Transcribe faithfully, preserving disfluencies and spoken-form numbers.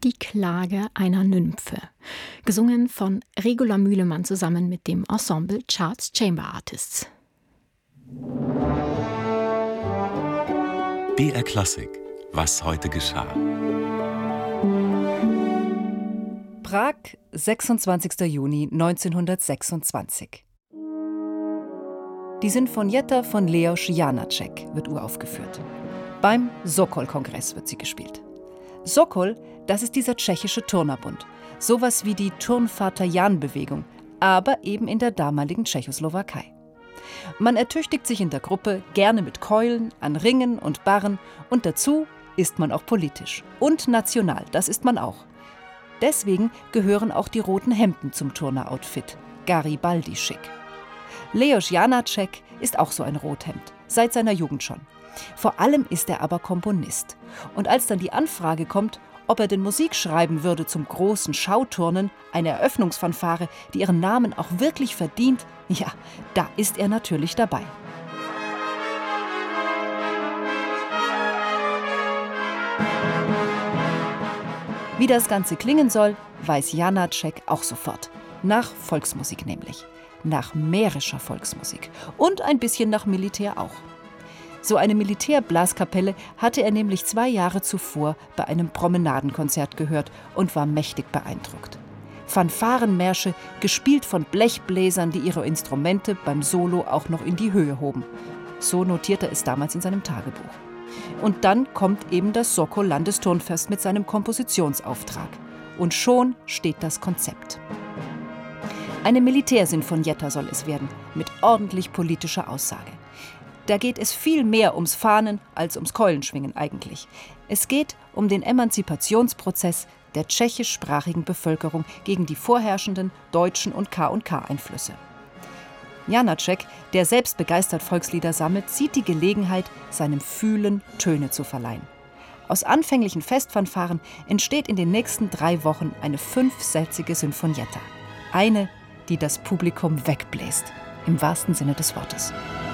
Die Klage einer Nymphe. Gesungen von Regula Mühlemann zusammen mit dem Ensemble Charles Chamber Artists. B R Klassik. Was heute geschah. Prag, sechsundzwanzigster Juni neunzehnhundertsechsundzwanzig. Die Sinfonietta von Leos Janáček wird uraufgeführt. Beim Sokol-Kongress wird sie gespielt. Sokol, das ist dieser tschechische Turnerbund. Sowas wie die Turnvater-Jan-Bewegung, aber eben in der damaligen Tschechoslowakei. Man ertüchtigt sich in der Gruppe gerne mit Keulen, an Ringen und Barren und dazu ist man auch politisch. Und national, das ist man auch. Deswegen gehören auch die roten Hemden zum Turner-Outfit, Garibaldi-schick. Leos Janáček ist auch so ein Rothemd, seit seiner Jugend schon. Vor allem ist er aber Komponist. Und als dann die Anfrage kommt, ob er denn Musik schreiben würde zum großen Schauturnen, eine Eröffnungsfanfare, die ihren Namen auch wirklich verdient, ja, da ist er natürlich dabei. Wie das Ganze klingen soll, weiß Janáček auch sofort. Nach Volksmusik nämlich. Nach mährischer Volksmusik. Und ein bisschen nach Militär auch. So eine Militärblaskapelle hatte er nämlich zwei Jahre zuvor bei einem Promenadenkonzert gehört und war mächtig beeindruckt. Fanfarenmärsche, gespielt von Blechbläsern, die ihre Instrumente beim Solo auch noch in die Höhe hoben. So notierte er es damals in seinem Tagebuch. Und dann kommt eben das Sokol-Landesturnfest mit seinem Kompositionsauftrag. Und schon steht das Konzept. Eine Militärsinfonietta soll es werden, mit ordentlich politischer Aussage. Da geht es viel mehr ums Fahnen als ums Keulenschwingen eigentlich. Es geht um den Emanzipationsprozess der tschechischsprachigen Bevölkerung gegen die vorherrschenden deutschen und K und K-Einflüsse. Janáček, der selbst begeistert Volkslieder sammelt, sieht die Gelegenheit, seinem Fühlen Töne zu verleihen. Aus anfänglichen Festfanfaren entsteht in den nächsten drei Wochen eine fünfsätzige Sinfonietta. Eine, die das Publikum wegbläst, im wahrsten Sinne des Wortes.